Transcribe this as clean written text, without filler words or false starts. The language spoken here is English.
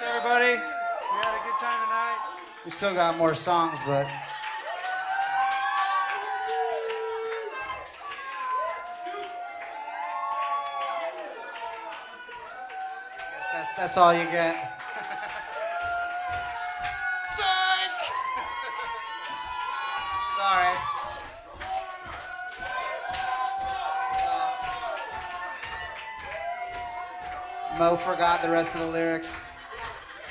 everybody. We had a good time tonight. We still got more songs, but that's all you get. Psych! Sorry. Mo forgot the rest of the lyrics.